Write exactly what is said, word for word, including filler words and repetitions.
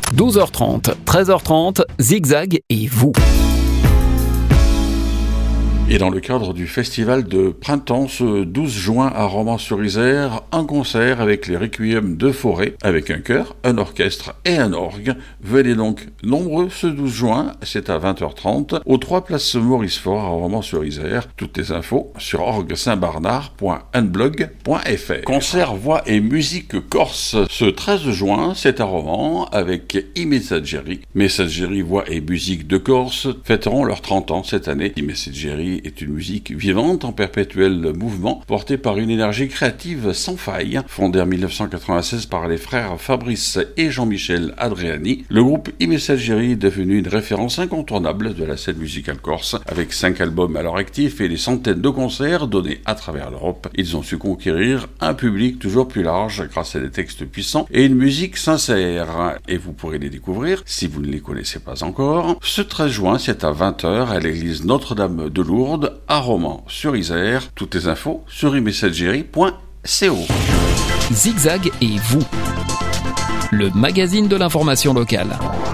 douze heures trente, treize heures trente, Zigzag et vous. Et dans le cadre du festival de printemps, ce douze juin à Romans-sur-Isère, un concert avec les Requiem de Forêt, avec un chœur, un orchestre et un orgue. Venez donc nombreux ce douze juin, c'est à vingt heures trente, aux trois places Maurice Faure à Romans-sur-Isère. Toutes les infos sur orgue saint barnard point unblog point f r. Concert voix et musique corse, ce treize juin, c'est à Romans, avec I Messaggeri. Messaggeri voix et musique de Corse fêteront leurs trente ans cette année. I Messaggeri est une musique vivante en perpétuel mouvement, portée par une énergie créative sans faille. Fondée en dix-neuf cent quatre-vingt-seize par les frères Fabrice et Jean-Michel Adriani, le groupe I Messaggeri est devenu une référence incontournable de la scène musicale corse. Avec cinq albums à leur actif et des centaines de concerts donnés à travers l'Europe, ils ont su conquérir un public toujours plus large grâce à des textes puissants et une musique sincère. Et vous pourrez les découvrir, si vous ne les connaissez pas encore, ce treize juin, c'est à vingt heures à l'église Notre-Dame de Lourdes, à Romans-sur-Isère. Toutes les infos sur i messaggeri point co. Zigzag et vous, le magazine de l'information locale.